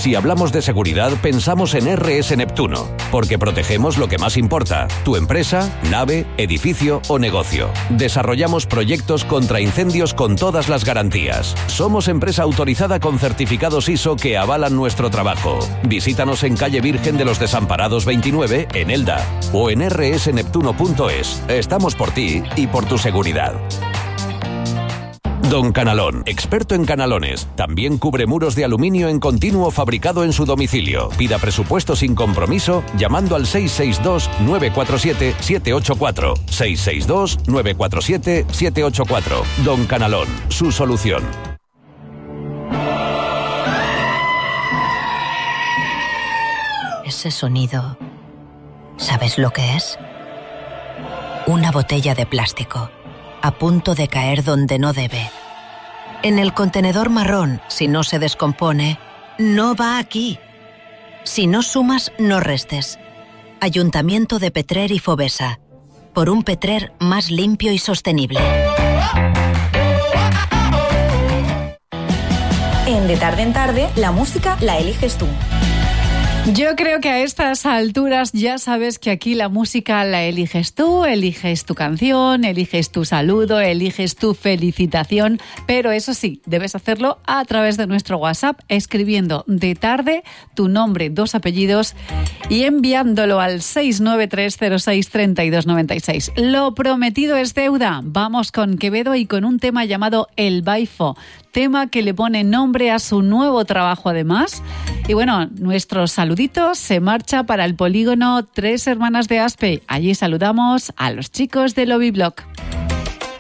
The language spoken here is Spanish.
Si hablamos de seguridad, pensamos en RS Neptuno, porque protegemos lo que más importa: tu empresa, nave, edificio o negocio. Desarrollamos proyectos contra incendios con todas las garantías. Somos empresa autorizada con certificados ISO que avalan nuestro trabajo. Visítanos en calle Virgen de los Desamparados 29, en Elda, o en rsneptuno.es. Estamos por ti y por tu seguridad. Don Canalón, experto en canalones. También cubre muros de aluminio en continuo fabricado en su domicilio. Pida presupuesto sin compromiso llamando al 662-947-784. 662-947-784. Don Canalón, su solución. Ese sonido, ¿sabes lo que es? Una botella de plástico, a punto de caer donde no debe. En el contenedor marrón, si no se descompone, no va aquí. Si no sumas, no restes. Ayuntamiento de Petrer y Fovesa. Por un Petrer más limpio y sostenible. En De Tarde en Tarde, la música la eliges tú. Yo creo que a estas alturas ya sabes que aquí la música la eliges tú, eliges tu canción, eliges tu saludo, eliges tu felicitación, pero eso sí, debes hacerlo a través de nuestro WhatsApp, escribiendo De Tarde, tu nombre, 2 apellidos y enviándolo al 693063296. Lo prometido es deuda. Vamos con Quevedo y con un tema llamado El Baifo, tema que le pone nombre a su nuevo trabajo además. Y bueno, nuestro saludito se marcha para el polígono Tres Hermanas de Aspe. Allí saludamos a los chicos de Lobby Block.